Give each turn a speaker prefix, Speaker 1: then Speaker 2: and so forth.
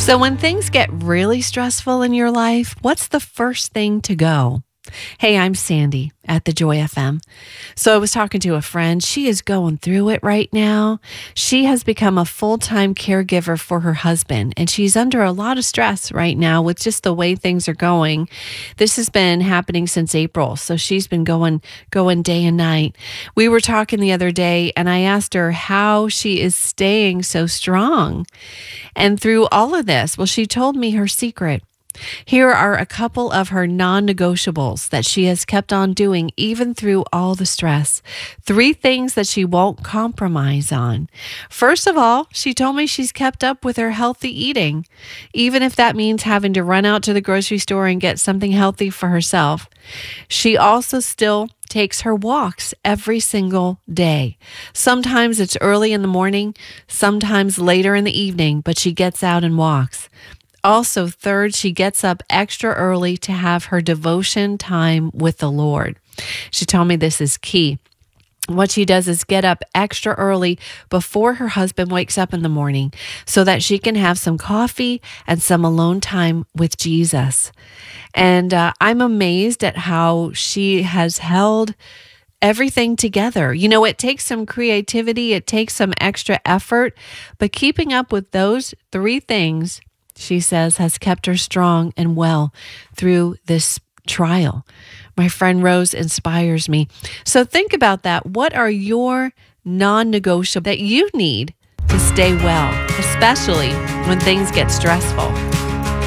Speaker 1: So, when things get really stressful in your life, what's the first thing to go? Hey, I'm Sandy at the Joy FM. So I was talking to a friend. She is going through it right now. She has become a full-time caregiver for her husband, and she's under a lot of stress right now with just the way things are going. This has been happening since April, so she's been going day and night. We were talking the other day, and I asked her how she is staying so strong. And through all of this, well, she told me her secret. Here are a couple of her non-negotiables that she has kept on doing even through all the stress. 3 things that she won't compromise on. First of all, she told me she's kept up with her healthy eating, even if that means having to run out to the grocery store and get something healthy for herself. She also still takes her walks every single day. Sometimes it's early in the morning, sometimes later in the evening, but she gets out and walks. Also, third, she gets up extra early to have her devotion time with the Lord. She told me this is key. What she does is get up extra early before her husband wakes up in the morning so that she can have some coffee and some alone time with Jesus. And I'm amazed at how she has held everything together. You know, it takes some creativity, it takes some extra effort, but keeping up with those 3 things, she says, has kept her strong and well through this trial. My friend Rose inspires me. So think about that. What are your non-negotiables that you need to stay well, especially when things get stressful?